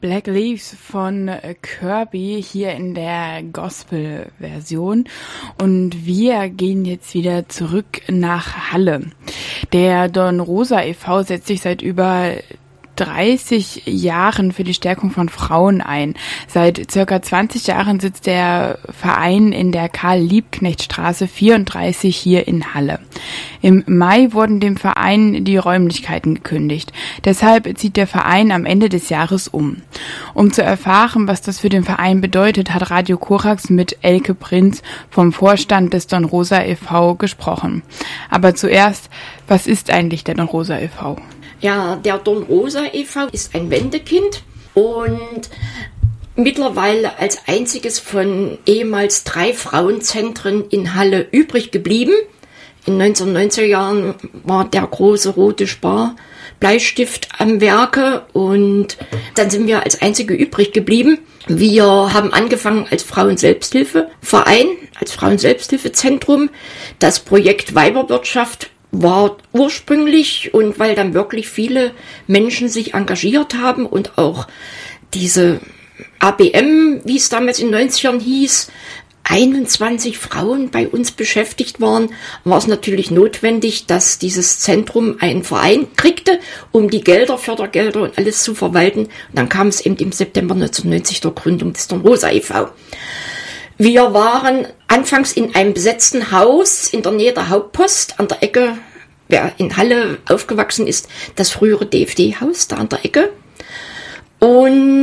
Black Leaves von Kirby hier in der Gospel-Version. Und wir gehen jetzt wieder zurück nach Halle. Der Don Rosa e.V. setzt sich seit über 30 Jahren für die Stärkung von Frauen ein. Seit circa 20 Jahren sitzt der Verein in der Karl-Liebknecht-Straße 34 hier in Halle. Im Mai wurden dem Verein die Räumlichkeiten gekündigt. Deshalb zieht der Verein am Ende des Jahres um. Um zu erfahren, was das für den Verein bedeutet, hat Radio Korax mit Elke Prinz vom Vorstand des Don Rosa e.V. gesprochen. Aber zuerst, was ist eigentlich der Don Rosa e.V.? Ja, der Don Rosa e.V. ist ein Wendekind und mittlerweile als einziges von ehemals 3 Frauenzentren in Halle übrig geblieben. In den 1990er Jahren war der große rote Bleistift am Werke und dann sind wir als einzige übrig geblieben. Wir haben angefangen als Frauenselbsthilfeverein, als Frauenselbsthilfezentrum. Das Projekt Weiberwirtschaft war ursprünglich, und weil dann wirklich viele Menschen sich engagiert haben und auch diese ABM, wie es damals in den 90ern hieß, 21 Frauen bei uns beschäftigt waren, war es natürlich notwendig, dass dieses Zentrum einen Verein kriegte, um die Gelder, Fördergelder und alles zu verwalten. Und dann kam es eben im September 1990 zur Gründung des Don Rosa e.V. Wir waren anfangs in einem besetzten Haus in der Nähe der Hauptpost an der Ecke, wer in Halle aufgewachsen ist, das frühere DFD-Haus da an der Ecke. Und